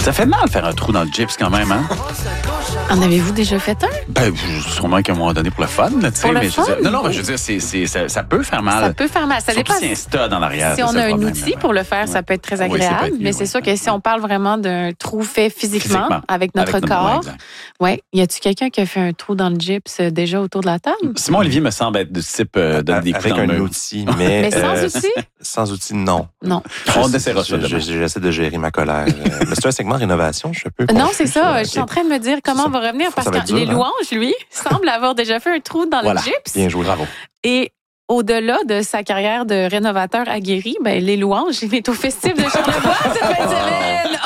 Ça fait mal faire un trou dans le gyps quand même, hein? En avez-vous déjà fait un? Ben, sûrement qu'à un moment donné pour le fun, tu sais. Pour le Mais fun? je veux dire, ça peut faire mal. Ça peut faire mal. Ça Surtout dépend. si y a un stud en arrière. Si on a un outil pour le faire, Ouais. ça peut être très Oui, ça peut agréable. être mieux, Mais c'est oui. sûr que si on parle vraiment d'un trou fait physiquement. Avec notre corps. Ouais, Y a-tu quelqu'un qui a fait un trou dans le gyps déjà autour de la table? Simon Olivier me semble être du type de des coups Avec dans le un mur. outil, mais... Mais sans outil? Sans outil, non. Non. On essaiera ça demain. J'essaie de gérer ma colère. Mais c'est un segment de rénovation, je suis un peu Non, confus c'est ça. sur- Je suis en train de me dire comment on va revenir parce ça va que être dur, les hein? louanges, lui, semble avoir déjà fait un trou dans Voilà. le gyps. Bien joué. Bravo. Et au-delà de sa carrière de rénovateur aguerri, ben, les louanges, il est au festif de Charlevoix cette fin de semaine.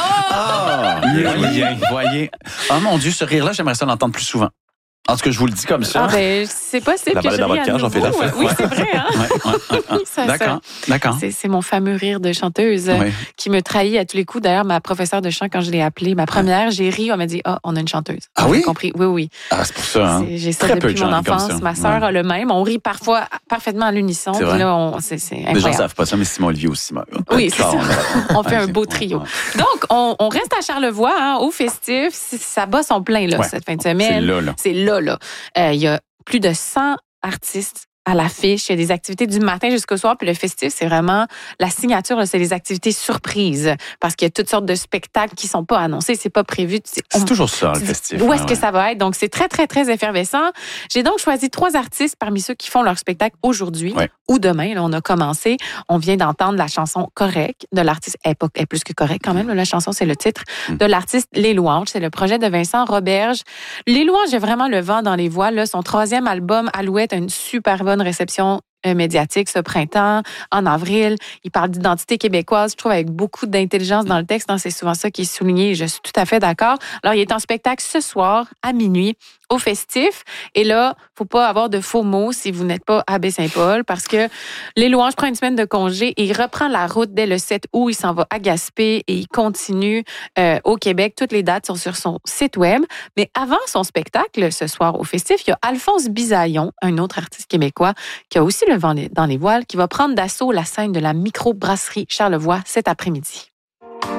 Voyez. Oh mon Dieu, ce rire-là, j'aimerais ça l'entendre plus souvent. En tout cas, je vous le dis comme ça. Ah ben, c'est possible La que je balade dans rie votre à cœur, j'en fais nouveau. la fête. Oui, c'est vrai. Hein? Ça- D'accord. C'est mon fameux rire de chanteuse Oui. qui me trahit à tous les coups. D'ailleurs, ma professeure de chant, quand je l'ai appelée, ma première, j'ai ri, on m'a dit, on a une chanteuse. Ah J'ai oui? compris. Oui. Ah, c'est pour ça, hein? J'ai ça Très peu de depuis gens mon rient comme enfance. ça. Ma sœur Ouais. a le même. On rit parfois parfaitement à l'unisson. C'est Puis vrai. là, c'est Les gens incroyable. savent pas ça, mais Simon Olivier aussi. Oui, c'est ça. On fait un beau Ouais, trio. ouais. Donc, on reste à Charlevoix, hein, au festif. Ça bat son plein là, Ouais. cette fin de semaine. C'est là. C'est là. Il y a plus de 100 artistes à l'affiche. Il y a des activités du matin jusqu'au soir. Puis le festif, c'est vraiment la signature, là, c'est les activités surprises. Parce qu'il y a toutes sortes de spectacles qui sont pas annoncés, c'est pas prévu. C'est toujours ça, le festif. Où est-ce que ça va être? Donc, c'est très, très, très effervescent. J'ai donc choisi 3 artistes parmi ceux qui font leur spectacle aujourd'hui ou demain. Là, on a commencé. On vient d'entendre la chanson Correct de l'artiste. Elle est plus que correcte quand même. Là, la chanson, c'est le titre de l'artiste Les Louanges. C'est le projet de Vincent Roberge. Les Louanges, j'ai vraiment le vent dans les voiles. Là, son 3e album, Alouette, a une super bonne réception médiatique ce printemps, en avril. Il parle d'identité québécoise, je trouve, avec beaucoup d'intelligence dans le texte. Hein, c'est souvent ça qui est souligné et je suis tout à fait d'accord. Alors, il est en spectacle ce soir à minuit au festif. Et là, faut pas avoir de faux mots si vous n'êtes pas à Baie-Saint-Paul parce que Les Louanges prend une semaine de congé et il reprend la route dès le 7 août. Il s'en va à Gaspé et il continue au Québec. Toutes les dates sont sur son site web. Mais avant son spectacle, ce soir au festif, il y a Alphonse Bisaillon, un autre artiste québécois qui a aussi le vent dans les voiles, qui va prendre d'assaut la scène de la microbrasserie Charlevoix cet après-midi.